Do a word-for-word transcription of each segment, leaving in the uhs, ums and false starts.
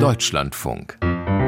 Deutschlandfunk.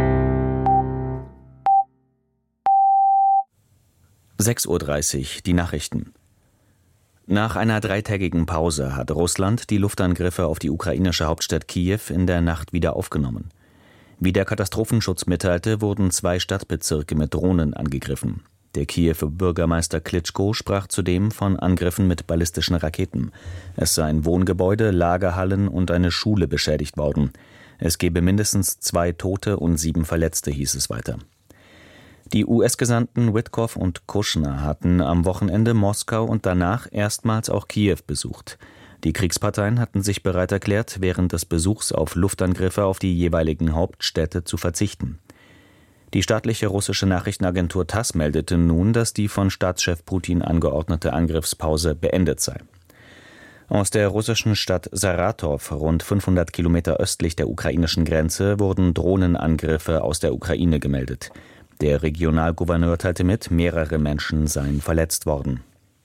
sechs Uhr dreißig, die Nachrichten. Nach einer dreitägigen Pause hat Russland die Luftangriffe auf die ukrainische Hauptstadt Kiew in der Nacht wieder aufgenommen. Wie der Katastrophenschutz mitteilte, wurden zwei Stadtbezirke mit Drohnen angegriffen. Der Kiewer Bürgermeister Klitschko sprach zudem von Angriffen mit ballistischen Raketen. Es seien Wohngebäude, Lagerhallen und eine Schule beschädigt worden. Es gebe mindestens zwei Tote und sieben Verletzte, hieß es weiter. Die U S-Gesandten Witkoff und Kushner hatten am Wochenende Moskau und danach erstmals auch Kiew besucht. Die Kriegsparteien hatten sich bereit erklärt, während des Besuchs auf Luftangriffe auf die jeweiligen Hauptstädte zu verzichten. Die staatliche russische Nachrichtenagentur TASS meldete nun, dass die von Staatschef Putin angeordnete Angriffspause beendet sei. Aus der russischen Stadt Saratow, rund fünfhundert Kilometer östlich der ukrainischen Grenze, wurden Drohnenangriffe aus der Ukraine gemeldet. Der Regionalgouverneur teilte mit, mehrere Menschen seien verletzt worden.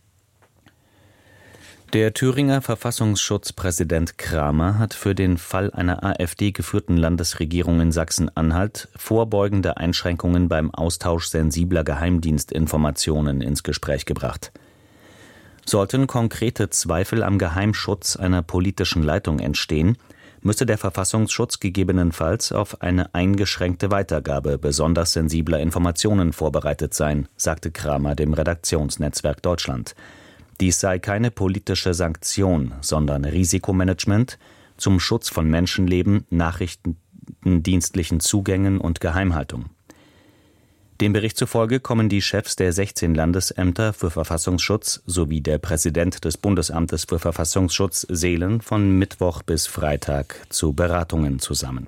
Der Thüringer Verfassungsschutzpräsident Kramer hat für den Fall einer AfD-geführten Landesregierung in Sachsen-Anhalt vorbeugende Einschränkungen beim Austausch sensibler Geheimdienstinformationen ins Gespräch gebracht. Sollten konkrete Zweifel am Geheimschutz einer politischen Leitung entstehen, müsse der Verfassungsschutz gegebenenfalls auf eine eingeschränkte Weitergabe besonders sensibler Informationen vorbereitet sein, sagte Kramer dem Redaktionsnetzwerk Deutschland. Dies sei keine politische Sanktion, sondern Risikomanagement zum Schutz von Menschenleben, nachrichtendienstlichen Zugängen und Geheimhaltung. Dem Bericht zufolge kommen die Chefs der sechzehn Landesämter für Verfassungsschutz sowie der Präsident des Bundesamtes für Verfassungsschutz Seelen von Mittwoch bis Freitag zu Beratungen zusammen.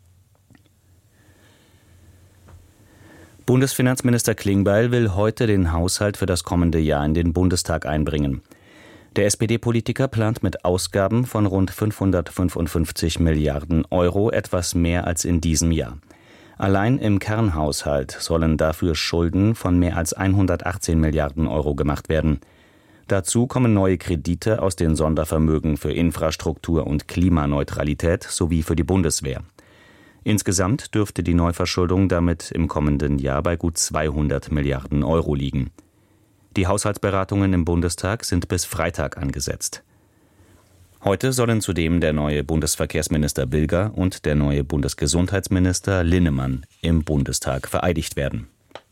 Bundesfinanzminister Klingbeil will heute den Haushalt für das kommende Jahr in den Bundestag einbringen. Der S P D-Politiker plant mit Ausgaben von rund fünfhundertfünfundfünfzig Milliarden Euro etwas mehr als in diesem Jahr. Allein im Kernhaushalt sollen dafür Schulden von mehr als hundertachtzehn Milliarden Euro gemacht werden. Dazu kommen neue Kredite aus den Sondervermögen für Infrastruktur und Klimaneutralität sowie für die Bundeswehr. Insgesamt dürfte die Neuverschuldung damit im kommenden Jahr bei gut zweihundert Milliarden Euro liegen. Die Haushaltsberatungen im Bundestag sind bis Freitag angesetzt. Heute sollen zudem der neue Bundesverkehrsminister Bilger und der neue Bundesgesundheitsminister Linnemann im Bundestag vereidigt werden.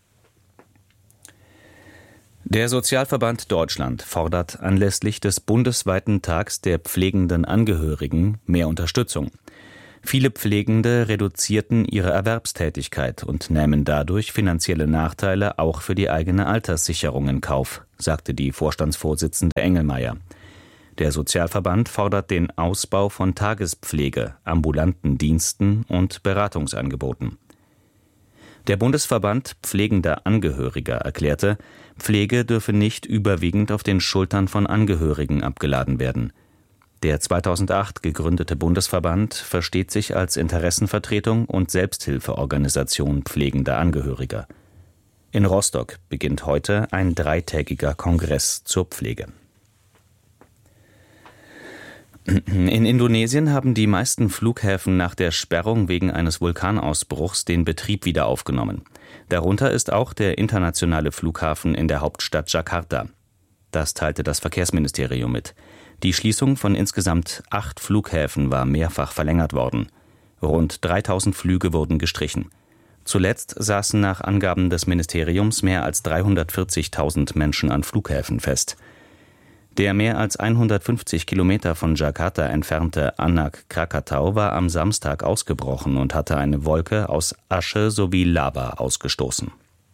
Der Sozialverband Deutschland fordert anlässlich des bundesweiten Tags der pflegenden Angehörigen mehr Unterstützung. Viele Pflegende reduzierten ihre Erwerbstätigkeit und nähmen dadurch finanzielle Nachteile auch für die eigene Alterssicherung in Kauf, sagte die Vorstandsvorsitzende Engelmeier. Der Sozialverband fordert den Ausbau von Tagespflege, ambulanten Diensten und Beratungsangeboten. Der Bundesverband pflegender Angehöriger erklärte, Pflege dürfe nicht überwiegend auf den Schultern von Angehörigen abgeladen werden. Der zweitausendacht gegründete Bundesverband versteht sich als Interessenvertretung und Selbsthilfeorganisation pflegender Angehöriger. In Rostock beginnt heute ein dreitägiger Kongress zur Pflege. In Indonesien haben die meisten Flughäfen nach der Sperrung wegen eines Vulkanausbruchs den Betrieb wieder aufgenommen. Darunter ist auch der internationale Flughafen in der Hauptstadt Jakarta. Das teilte das Verkehrsministerium mit. Die Schließung von insgesamt acht Flughäfen war mehrfach verlängert worden. Rund dreitausend Flüge wurden gestrichen. Zuletzt saßen nach Angaben des Ministeriums mehr als dreihundertvierzigtausend Menschen an Flughäfen fest. Der mehr als hundertfünfzig Kilometer von Jakarta entfernte Anak Krakatau war am Samstag ausgebrochen und hatte eine Wolke aus Asche sowie Lava ausgestoßen.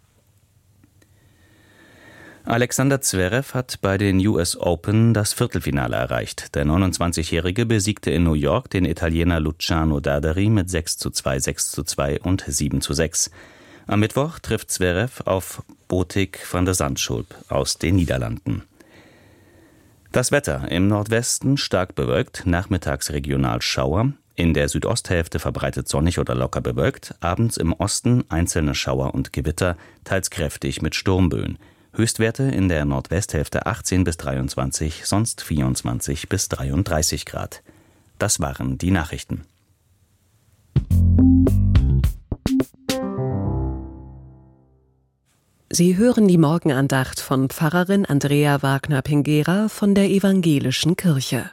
Alexander Zverev hat bei den U S Open das Viertelfinale erreicht. Der neunundzwanzigjährige besiegte in New York den Italiener Luciano Darderi mit sechs zu zwei, sechs zu zwei und sieben zu sechs. Am Mittwoch trifft Zverev auf Botic van der Zandschulp aus den Niederlanden. Das Wetter: im Nordwesten stark bewölkt, nachmittags regional Schauer, in der Südosthälfte verbreitet sonnig oder locker bewölkt, abends im Osten einzelne Schauer und Gewitter, teils kräftig mit Sturmböen. Höchstwerte in der Nordwesthälfte achtzehn bis dreiundzwanzig, sonst vierundzwanzig bis dreiunddreißig Grad. Das waren die Nachrichten. Sie hören die Morgenandacht von Pfarrerin Andrea Wagner-Pingera von der Evangelischen Kirche.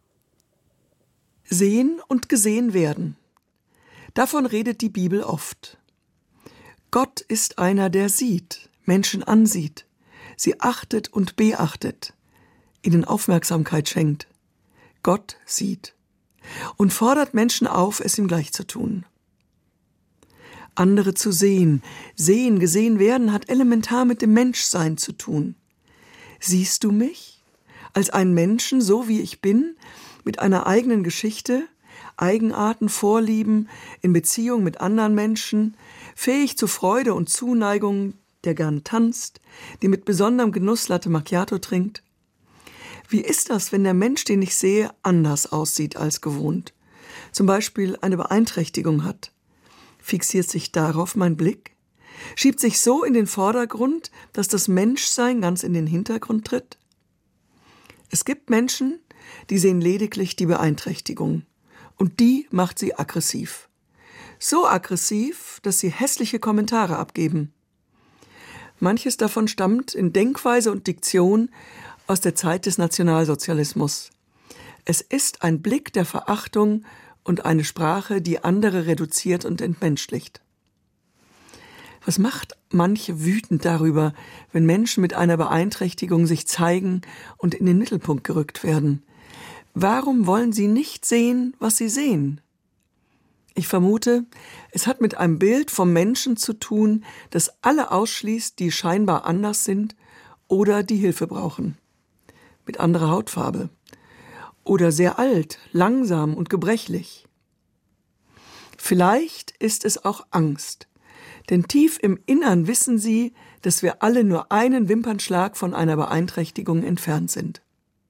Sehen und gesehen werden. Davon redet die Bibel oft. Gott ist einer, der sieht, Menschen ansieht, sie achtet und beachtet, ihnen Aufmerksamkeit schenkt. Gott sieht und fordert Menschen auf, es ihm gleich zu tun. Andere zu sehen, sehen, gesehen werden, hat elementar mit dem Menschsein zu tun. Siehst du mich als einen Menschen, so wie ich bin, mit einer eigenen Geschichte, Eigenarten, Vorlieben, in Beziehung mit anderen Menschen, fähig zu Freude und Zuneigung, der gern tanzt, die mit besonderem Genuss Latte Macchiato trinkt? Wie ist das, wenn der Mensch, den ich sehe, anders aussieht als gewohnt? Zum Beispiel eine Beeinträchtigung hat. Fixiert sich darauf mein Blick? Schiebt sich so in den Vordergrund, dass das Menschsein ganz in den Hintergrund tritt? Es gibt Menschen, die sehen lediglich die Beeinträchtigung. Und die macht sie aggressiv. So aggressiv, dass sie hässliche Kommentare abgeben. Manches davon stammt in Denkweise und Diktion aus der Zeit des Nationalsozialismus. Es ist ein Blick der Verachtung und eine Sprache, die andere reduziert und entmenschlicht. Was macht manche wütend darüber, wenn Menschen mit einer Beeinträchtigung sich zeigen und in den Mittelpunkt gerückt werden? Warum wollen sie nicht sehen, was sie sehen? Ich vermute, es hat mit einem Bild vom Menschen zu tun, das alle ausschließt, die scheinbar anders sind oder die Hilfe brauchen. Mit anderer Hautfarbe. Oder sehr alt, langsam und gebrechlich. Vielleicht ist es auch Angst, denn tief im Innern wissen sie, dass wir alle nur einen Wimpernschlag von einer Beeinträchtigung entfernt sind.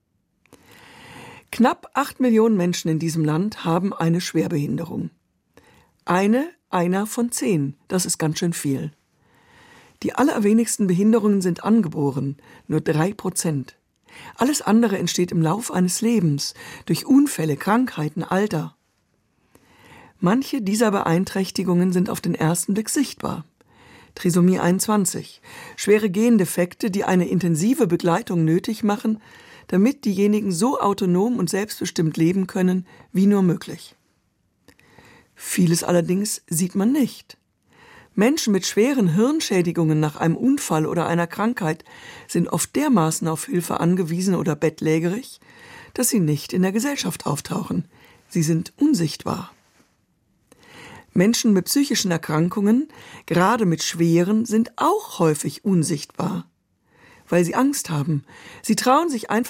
Knapp acht Millionen Menschen in diesem Land haben eine Schwerbehinderung. Eine, einer von zehn, das ist ganz schön viel. Die allerwenigsten Behinderungen sind angeboren, nur drei Prozent. Alles andere entsteht im Lauf eines Lebens, durch Unfälle, Krankheiten, Alter. Manche dieser Beeinträchtigungen sind auf den ersten Blick sichtbar. Trisomie einundzwanzig, schwere Gendefekte, die eine intensive Begleitung nötig machen, damit diejenigen so autonom und selbstbestimmt leben können, wie nur möglich. Vieles allerdings sieht man nicht. Menschen mit schweren Hirnschädigungen nach einem Unfall oder einer Krankheit sind oft dermaßen auf Hilfe angewiesen oder bettlägerig, dass sie nicht in der Gesellschaft auftauchen. Sie sind unsichtbar. Menschen mit psychischen Erkrankungen, gerade mit schweren, sind auch häufig unsichtbar, weil sie Angst haben. Sie trauen sich einfach